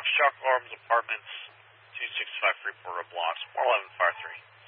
Fox Chalk Arms Apartments, 265 Freeport Blocks, 41153.